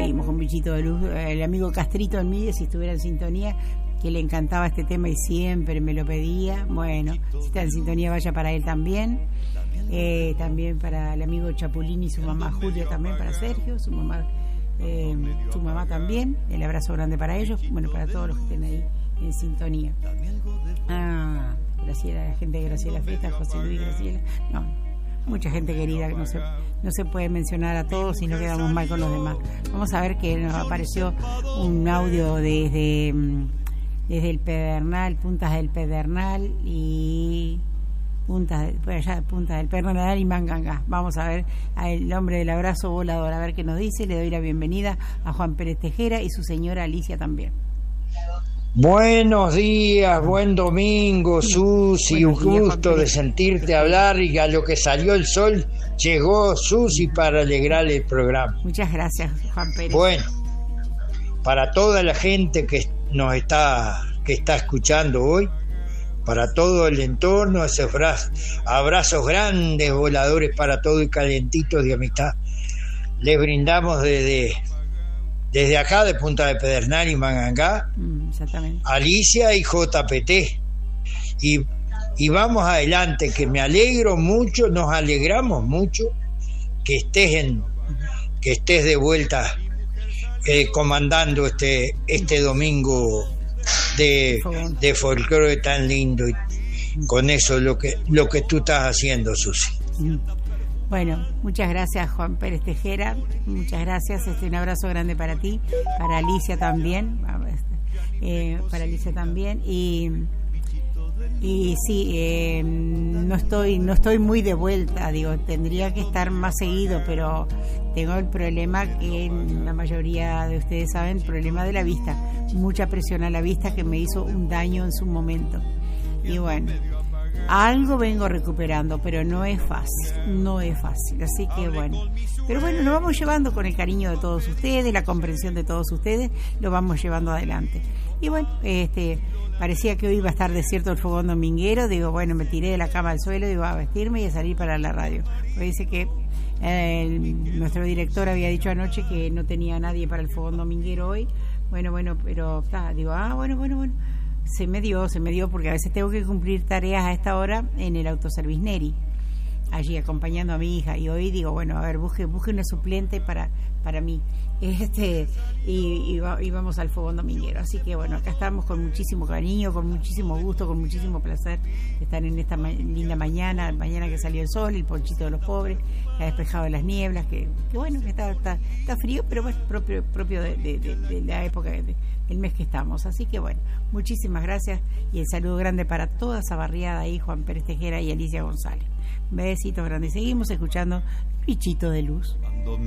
seguimos con Bichito de Luz. El amigo Castrito en mí, si estuviera en sintonía, que le encantaba este tema y siempre me lo pedía. Bueno, si está en sintonía, vaya para él también. También para el amigo Chapulín y su mamá Julia, también para Sergio, su mamá también. El abrazo grande para ellos, bueno, para todos los que estén ahí en sintonía. Graciela, la gente de Graciela Festa, José Luis, Graciela, mucha gente querida que no se puede mencionar a todos y no quedamos mal con los demás. Vamos a ver que nos apareció un audio desde el Pedernal, Puntas del Pedernal y Puntas del Pedernal y Mangangá. Vamos a ver al hombre del abrazo volador, a ver qué nos dice. Le doy la bienvenida a Juan Pérez Tejera y su señora Alicia también. Buenos días, buen domingo, Susi, un gusto de sentirte hablar, y a lo que salió el sol llegó Susi para alegrar el programa. Muchas gracias, Juan Pérez. Bueno, para toda la gente que está escuchando hoy, para todo el entorno, esos abrazos grandes, voladores para todo y calentitos de amistad, les brindamos desde acá, de Punta de Pedernal y Mangangá, Alicia y JPT. Y vamos adelante, que me alegro mucho, nos alegramos mucho que estés de vuelta comandando este domingo de folclore tan lindo, y con eso lo que tú estás haciendo, Susi. Bueno, muchas gracias, Juan Pérez Tejera, muchas gracias, un abrazo grande para ti, para Alicia también, y sí, no estoy muy de vuelta, tendría que estar más seguido, pero tengo el problema que la mayoría de ustedes saben, el problema de la vista, mucha presión a la vista que me hizo un daño en su momento, y bueno, algo vengo recuperando, pero no es fácil, así que bueno, pero bueno, lo vamos llevando con el cariño de todos ustedes, la comprensión de todos ustedes, lo vamos llevando adelante. Y bueno, parecía que hoy iba a estar desierto el fogón dominguero, bueno, me tiré de la cama al suelo, a vestirme y a salir para la radio, porque dice que nuestro director había dicho anoche que no tenía nadie para el fogón dominguero hoy, bueno, pero bueno, se me dio porque a veces tengo que cumplir tareas a esta hora en el autoservice Neri, allí acompañando a mi hija, y hoy digo, bueno, a ver, busque una suplente para mí, y vamos al fogón dominguero, así que bueno, acá estamos con muchísimo cariño, con muchísimo gusto, con muchísimo placer de estar en esta linda mañana que salió el sol, el ponchito de los pobres, que ha despejado de las nieblas, que bueno, que está frío, pero bueno, propio de la época el mes que estamos, así que bueno, muchísimas gracias y el saludo grande para toda esa barriada ahí, Juan Pérez Tejera y Alicia González. Besitos grandes, seguimos escuchando Bichito de Luz.